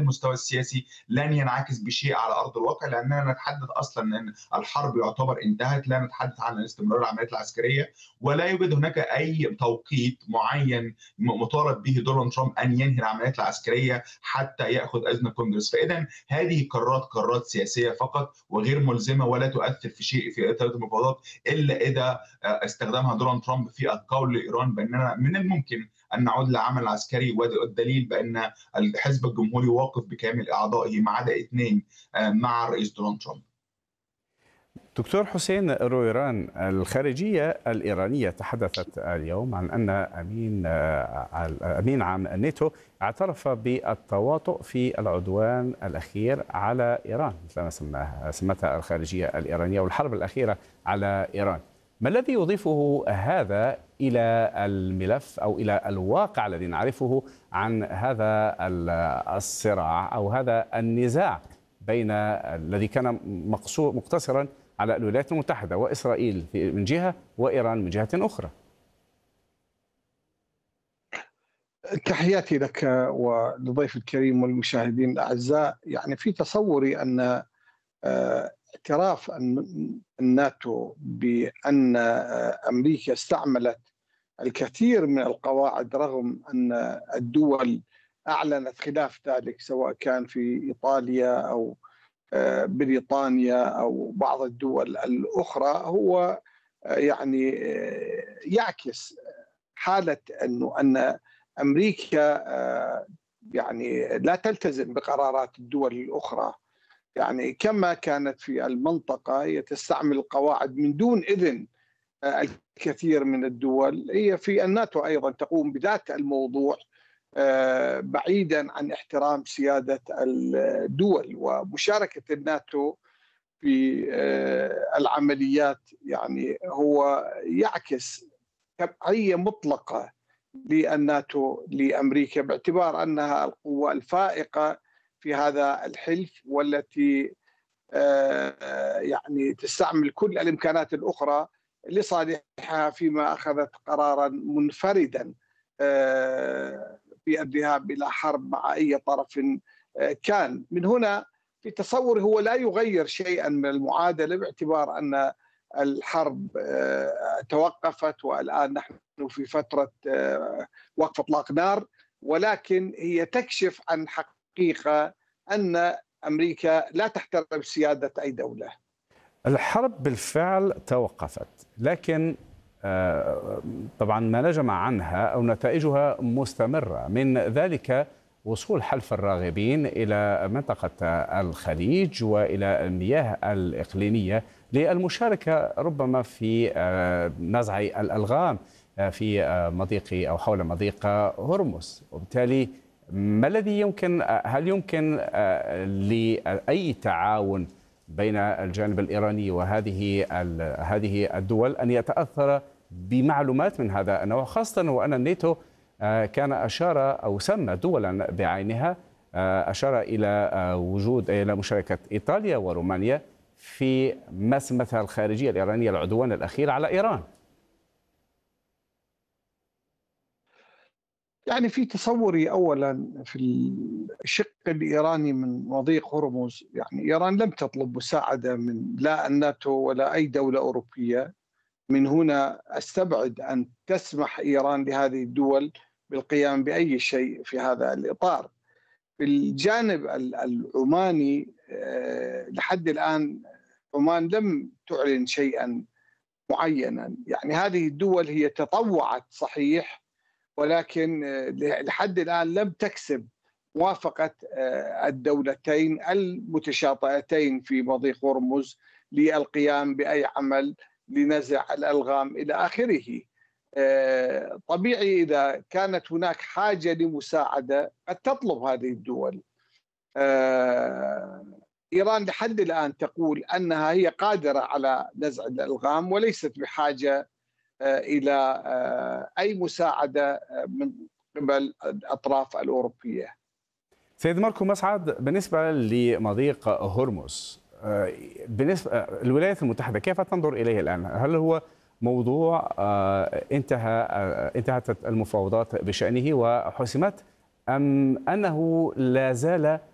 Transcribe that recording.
المستوى السياسي لن ينعكس بشيء على ارض الواقع، لاننا نتحدث اصلا ان الحرب يعتبر انتهت، لا نتحدث عن استمرار العمليات العسكريه، ولا يوجد هناك اي توقيت معين مطالب به دونالد ترامب ان ينهي العمليات العسكريه حتى ياخذ اذن الكونغرس. فاذا هذه قرارات سياسيه فقط وغير ملزمه، ولا تؤثر في شيء في اطار المفاوضات الا اذا استخدمها دونالد ترامب في القول لايران باننا من الممكن ان نعود للعمل العسكري، والدليل بان الحزب الجمهوري واقف بكامل اعضائه ما عدا اثنين مع الرئيس دونالد ترامب. دكتور حسين رويران، الخارجية الإيرانية تحدثت اليوم عن أن أمين عام الناتو اعترف بالتواطؤ في العدوان الأخير على إيران، مثل ما سمتها الخارجية الإيرانية، والحرب الأخيرة على إيران. ما الذي يضيفه هذا إلى الملف أو إلى الواقع الذي نعرفه عن هذا الصراع أو هذا النزاع بين الذي كان مقتصرا على الولايات المتحدة وإسرائيل من جهة وإيران من جهة أخرى؟ تحياتي لك ولضيف الكريم والمشاهدين الأعزاء. يعني في تصوري أن اعتراف الناتو بأن أمريكا استعملت الكثير من القواعد رغم أن الدول أعلنت خلاف ذلك، سواء كان في إيطاليا أو بريطانيا أو بعض الدول الأخرى، هو يعني يعكس حالة أن أمريكا يعني لا تلتزم بقرارات الدول الأخرى. يعني كما كانت في المنطقة هي تستعمل القواعد من دون إذن الكثير من الدول، هي في الناتو أيضا تقوم بذات الموضوع بعيدا عن احترام سيادة الدول ومشاركة الناتو في العمليات. يعني هو يعكس تبعية مطلقة للناتو لأمريكا باعتبار أنها القوة الفائقة في هذا الحلف، والتي يعني تستعمل كل الإمكانات الأخرى لصالحها فيما أخذت قرارا منفردا في الذهاب إلى حرب مع أي طرف كان. من هنا في تصوري هو لا يغير شيئا من المعادلة باعتبار أن الحرب توقفت والآن نحن في فترة وقف إطلاق نار، ولكن هي تكشف عن حقيقة أن أمريكا لا تحترم سيادة أي دولة. الحرب بالفعل توقفت، لكن طبعا ما نجم عنها أو نتائجها مستمرة، من ذلك وصول حلف الراغبين إلى منطقة الخليج وإلى المياه الإقليمية للمشاركة ربما في نزع الألغام في مضيق أو حول مضيق هرمز. وبالتالي ما الذي هل يمكن لأي تعاون بين الجانب الإيراني هذه الدول أن يتأثر بمعلومات من هذا النوع، خاصة وأن الناتو كان أشار أو سمى دولا بعينها، أشار إلى مشاركة إيطاليا ورومانيا في ما سمتها الخارجية الإيرانية العدوان الأخير على إيران؟ يعني في تصوري أولا في الشق الإيراني من مضيق هرمز، يعني إيران لم تطلب مساعدة من لا الناتو ولا أي دولة أوروبية. من هنا أستبعد أن تسمح إيران لهذه الدول بالقيام بأي شيء في هذا الإطار. في الجانب العماني لحد الآن عمان لم تعلن شيئا معينا. يعني هذه الدول هي تطوعت صحيح، ولكن لحد الآن لم تكسب موافقة الدولتين المتشاطئتين في مضيق هرمز للقيام بأي عمل لنزع الألغام إلى آخره. طبيعي إذا كانت هناك حاجة لمساعدة قد تطلب هذه الدول. إيران لحد الآن تقول أنها هي قادرة على نزع الألغام وليست بحاجة إلى أي مساعدة من قبل الأطراف الأوروبية. سيد ماركو مسعد، بالنسبة لمضيق هرمز، بالنسبة الولايات المتحدة كيف تنظر إليه الآن؟ هل هو موضوع انتهت المفاوضات بشأنه وحسمت، أم أنه لا زال